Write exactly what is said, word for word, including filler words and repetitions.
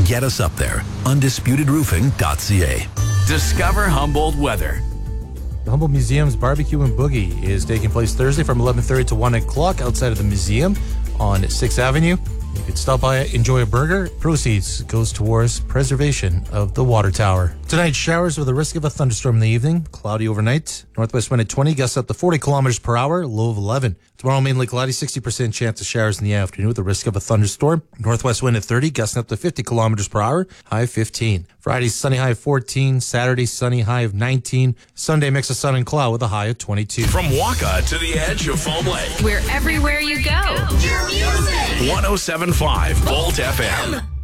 Get us up there. undisputed roofing dot c a. Discover Humboldt weather. The Humboldt Museum's Barbecue and Boogie is taking place Thursday from eleven thirty to one o'clock outside of the museum on sixth Avenue. You could stop by, enjoy a burger. Proceeds goes towards preservation of the water tower. Tonight, showers with a risk of a thunderstorm in the evening. Cloudy overnight. Northwest wind at twenty, gusts up to forty kilometers per hour. Low of eleven. Tomorrow, mainly cloudy, sixty percent chance of showers in the afternoon with a risk of a thunderstorm. Northwest wind at thirty, gusting up to fifty kilometers per hour. High fifteen. Friday, sunny, high of fourteen. Saturday, sunny, high of nineteen. Sunday, mix of sun and cloud with a high of twenty-two. From Waka to the edge of Foam Lake. We're everywhere you go. one oh seven point five Volt F M.